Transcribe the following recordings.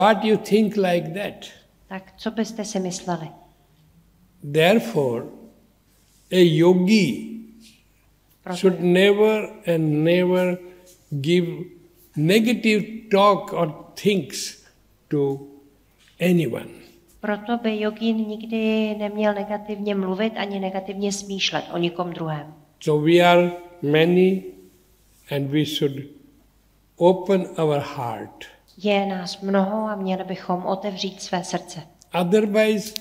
What you think like that? Tak co byste si mysleli? Therefore, a yogi should never and never give negative talk or things to anyone. Proto by jogín nikdy neměl negativně mluvit ani negativně smýšlet o nikom druhém. So we are many and we should open our heart. Je nás mnoho a měli bychom otevřít své srdce. Otherwise,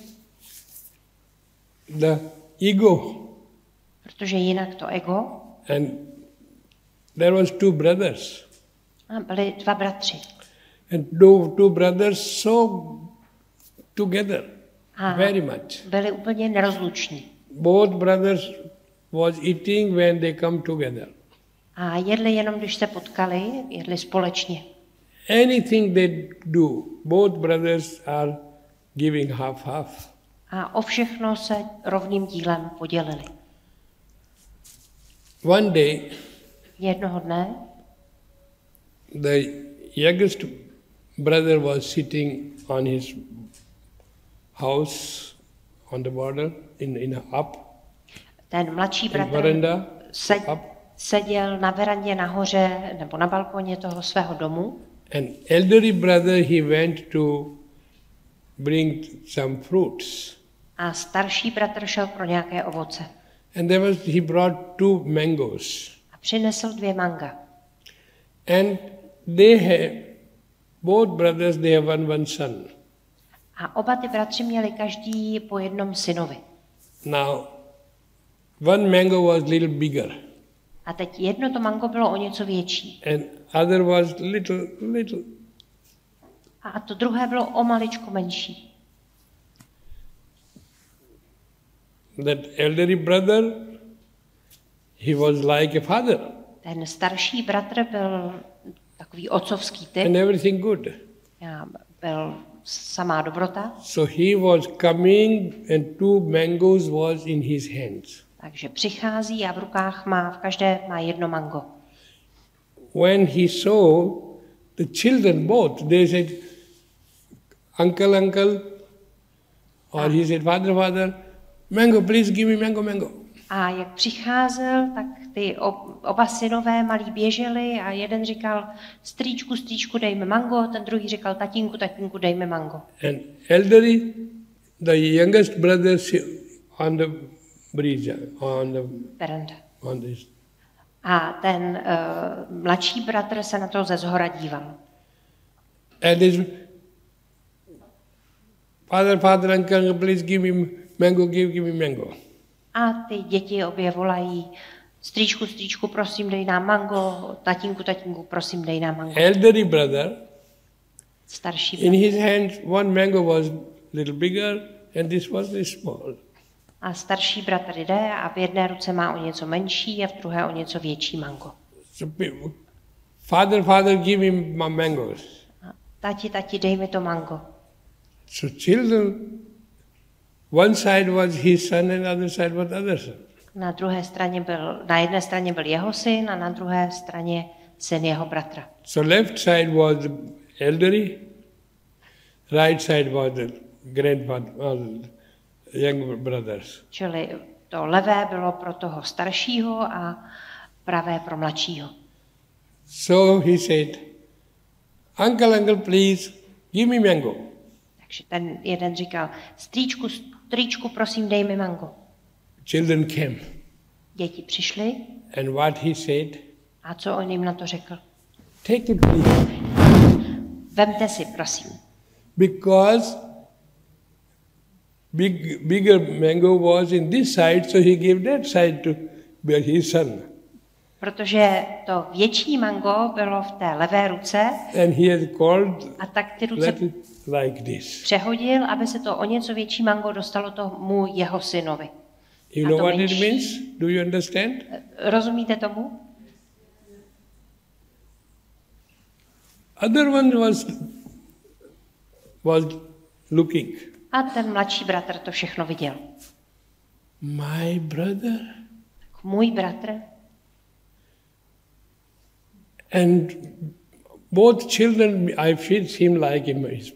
the ego. Protože jinak to ego. And there was two brothers. A byli dva bratři. And two brothers so together very much. Byli úplně nerozluční. Both brothers was eating when they come together. A jedli jenom, když se potkali, jedli společně. Anything they do, both brothers are giving half. A o všechno se rovným dílem podělili. One day, jednoho dne, the youngest brother was sitting on his house on the border in up. Ten mladší bratr seděl na verandě nahoře nebo na balkoně toho svého domu. And elderly brother he went to bring some fruits. A starší bratr šel pro nějaké ovoce. And he brought two mangoes. A přinesl 2 manga. And both brothers they have one son. A oba ty bratři měli každý po jednom synovi. Now, one mango was little bigger. A teď jedno to mango bylo o něco větší. And other was little. A to druhé bylo o maličko menší. That elderly brother, he was like a father. Ten starší bratr byl takový otcovský typ. And everything good. Byl samá dobrota. So he was coming and 2 mangoes was in his hands. Takže přichází a v rukách v každé má jedno mango. When he saw the children both, they said, uncle, or he said, father, mango, please give me mango. A jak přicházel, tak ty oba synové malí běželi a jeden říkal, strýčku, dej mi mango, ten druhý říkal, tatínku, dej mi mango. And elderly, the youngest brother on the bridge, on this. A ten mladší bratr se na to ze zhora díval. And his father, uncle, please give me mango, give me mango. A ty děti obě volají, strýčku, prosím, dej nám mango, tatínku, prosím, dej nám mango. Elderly brother, starší bratr. In his hands one mango was little bigger and this was very small. A starší bratr jde a v jedné ruce má o něco menší a v druhé o něco větší mango. So, father, give me my mangoes. Tati, dej mi to mango. So children, one side was his son and other side was other son. Na jedné straně byl jeho syn a na druhé straně syn jeho bratra. So left side was the elderly, right side was the grandfather, young brothers. Čili to levé bylo pro toho staršího a pravé pro mladšího. So he said, uncle, please give me mango. Takže ten jeden říkal, strýčku, prosím, dej mi mango. Children came. Děti přišly. And what he said? A co on jim na to řekl? Take it, please. Vemte si, prosím. Because bigger mango was in this side, so he gave that side to his son. Protože to větší mango bylo v té levé ruce. And he had called, a tak ty ruce like this. Přehodil, aby se to o něco větší mango dostalo tomu jeho synovi. You know what it means? Do you understand? Rozumíte tomu? Other one was looking. A ten mladší bratr to všechno viděl. My brother? Můj bratr? And both children, I feel him like his